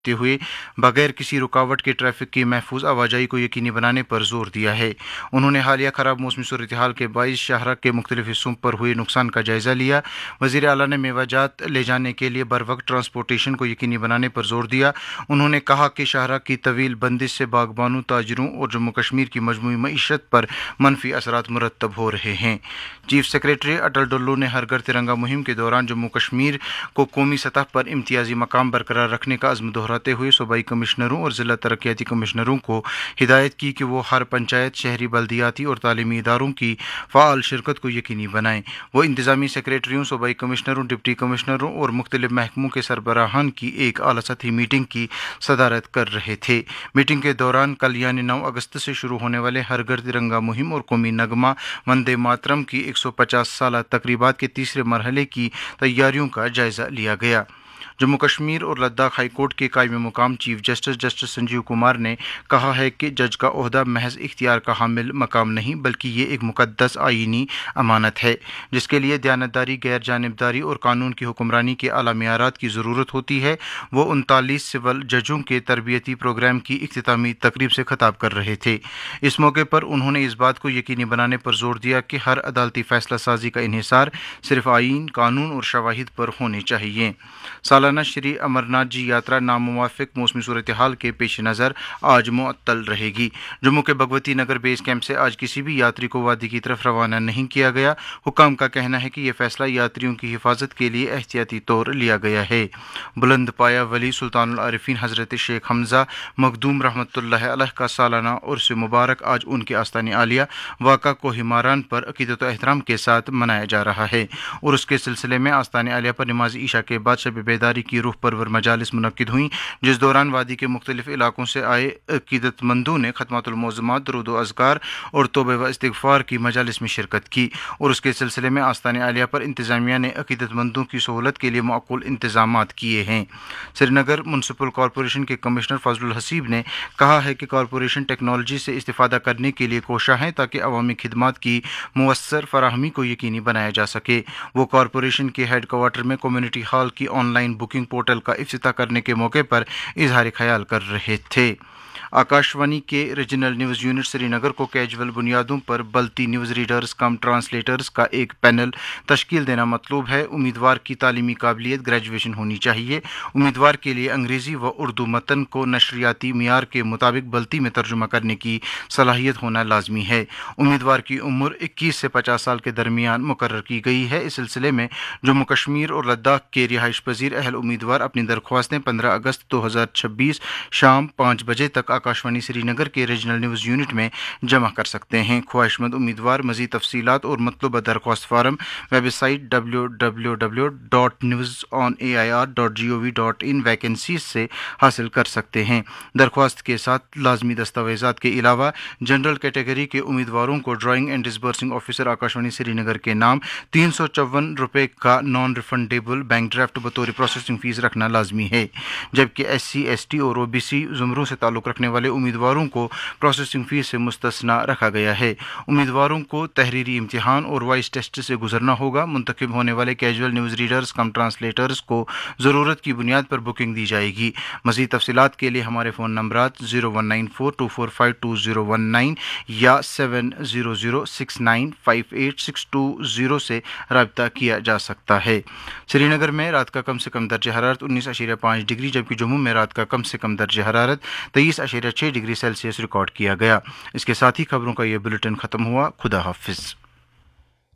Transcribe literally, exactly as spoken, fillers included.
تے ہوئے بغیر کسی رکاوٹ کے ٹریفک کی محفوظ آواجائی کو یقینی بنانے پر زور دیا ہے۔ انہوں نے حالیہ خراب موسمی صورتحال کے باعث شاہراہ کے مختلف حصوں پر ہوئے نقصان کا جائزہ لیا۔ وزیر اعلیٰ نے میوہ جات لے جانے کے لیے بروقت ٹرانسپورٹیشن کو یقینی بنانے پر زور دیا۔ انہوں نے کہا کہ شاہراہ کی طویل بندش سے باغبانوں، تاجروں اور جموں کشمیر کی مجموعی معیشت پر منفی اثرات مرتب ہو رہے ہیں۔ چیف سیکریٹری اٹل ڈلو نے ہر گھر ترنگا مہم کے دوران جموں کشمیر کو قومی سطح پر امتیازی مقام برقرار رکھنے کا عزم دہراتے ہوئے صوبائی کمشنروں اور ضلع ترقیاتی کمشنروں کو ہدایت کی کہ وہ ہر پنچایت، شہری بلدیاتی اور تعلیمی اداروں کی فعال شرکت کو یقینی بنائیں۔ وہ انتظامی سیکریٹریوں، صوبائی کمشنروں، ڈپٹی کمشنروں اور مختلف محکموں کے سربراہان کی ایک اعلیٰ سطحی میٹنگ کی صدارت کر رہے تھے۔ میٹنگ کے دوران کل یعنی نو اگست سے شروع ہونے والے ہر گھر ترنگا مہم اور قومی نغمہ وندے ماترم کی ایک سو پچاس سالہ تقریبات کے تیسرے مرحلے کی تیاریوں کا جائزہ لیا گیا۔ جموں کشمیر اور لداخ ہائی کورٹ کے قائم مقام chief justice justice Sanjeev Kumar نے کہا ہے کہ جج کا عہدہ محض اختیار کا حامل مقام نہیں بلکہ یہ ایک مقدس آئینی امانت ہے جس کے لیے دیانتداری، غیر جانبداری اور قانون کی حکمرانی کے اعلیٰ معیارات کی ضرورت ہوتی ہے۔ وہ انتالیس سول ججوں کے تربیتی پروگرام کی اختتامی تقریب سے خطاب کر رہے تھے۔ اس موقع پر انہوں نے اس بات کو یقینی بنانے پر زور دیا کہ ہر عدالتی فیصلہ سازی کا انحصار صرف آئین، قانون اور شواہد پر ہونے چاہیے۔ سالانہ شری امرناتھ جی یاترا ناموافق موسمی صورتحال کے پیش نظر آج معطل رہے گی۔ جموں کے بھگوتی نگر بیس کیمپ سے آج کسی بھی یاتری کو وادی کی طرف روانہ نہیں کیا گیا۔ حکام کا کہنا ہے کہ یہ فیصلہ یاتریوں کی حفاظت کے لیے احتیاطی طور لیا گیا ہے۔ بلند پایا ولی سلطان العارفین حضرت شیخ حمزہ مخدوم رحمۃ اللہ علیہ کا سالانہ عرس مبارک آج ان کے آستان عالیہ واقع کوہ ماران پر عقیدت و احترام کے ساتھ منایا جا رہا ہے۔ عرس کے سلسلے میں آستان عالیہ پر نماز عشاء کے بعد شب بیداری کی روح پرور مجالس منعقد ہوئیں جس دوران وادی کے مختلف علاقوں سے آئے عقیدت مندوں نے ختمات المعظمات، درود و اذکار اور توبہ و استغفار کی مجالس میں شرکت کی۔ اور اس کے سلسلے میں آستان عالیہ پر انتظامیہ نے عقیدت مندوں کی سہولت کے لیے معقول انتظامات کیے ہیں۔ سری نگر میونسپل کارپوریشن کے کمشنر فضل الحسیب نے کہا ہے کہ کارپوریشن ٹیکنالوجی سے استفادہ کرنے کے لیے کوشاں ہے تاکہ عوامی خدمات کی مؤثر فراہمی کو یقینی بنایا جا سکے۔ وہ کارپوریشن کے ہیڈ کوارٹر میں کمیونٹی ہال کی آن لائن بکنگ پورٹل کا افتتاح کرنے کے موقع پر اظہار خیال کر رہے تھے۔ آکاشوانی کے ریجنل نیوز یونٹ سری نگر کو کیجول بنیادوں پر بلتی نیوز ریڈرز کم ٹرانسلیٹرز کا ایک پینل تشکیل دینا مطلوب ہے۔ امیدوار کی تعلیمی قابلیت گریجویشن ہونی چاہیے۔ امیدوار کے لیے انگریزی و اردو متن کو نشریاتی معیار کے مطابق بلتی میں ترجمہ کرنے کی صلاحیت ہونا لازمی ہے۔ امیدوار کی عمر اکیس سے پچاس سال کے درمیان مقرر کی گئی ہے۔ اس سلسلے میں جموں کشمیر اور لداخ کے رہائش پذیر اہل امیدوار اپنی درخواستیں پندرہ اگست دو ہزار چھبیس شام پانچ بجے تک آکاشوانی سری نگر کے ریجنل نیوز یونٹ میں جمع کر سکتے ہیں۔ خواہش مند امیدوار مزید تفصیلات اور مطلوبہ درخواست form web site W W W dot news on a I R dot G O we dot in vacancies سے حاصل کر سکتے ہیں۔ درخواست کے ساتھ لازمی دستاویزات کے علاوہ جنرل کیٹیگری کے امیدواروں کو drawing and disbursing officer Akashvani سری نگر کے نام تین سو چون روپے کا نان ریفنڈیبل بینک ڈرافٹ بطور پروسیسنگ فیس رکھنا لازمی ہے، جبکہ ایس سی ایس ٹی اور او بی سی زمروں سے تعلق رکھنے والے امیدواروں کو پروسیسنگ فیس سے مستثنی رکھا گیا ہے۔ امیدواروں کو تحریری امتحان اور وائس ٹیسٹ سے گزرنا ہوگا۔ منتخب ہونے والے کیجول نیوز ریڈرز کم ٹرانسلیٹرز کو ضرورت کی بنیاد پر بکنگ دی جائے گی۔ مزید تفصیلات کے لیے ہمارے فون نمبرات zero one nine four to four five to zero one nine یا seven zero zero six nine five eight six to zero سے رابطہ کیا جا سکتا ہے۔ سری نگر میں رات کا کم سے کم درجہ حرارت انیس اشاریہ پانچ ڈگری جبکہ جموں میں رات کا کم سے کم درجہ حرارت تیئیس اشاریہ چھ ڈگری سیلسیس ریکارڈ کیا گیا۔ اس کے ساتھ ہی خبروں کا یہ بلیٹن ختم ہوا۔ خدا حافظ۔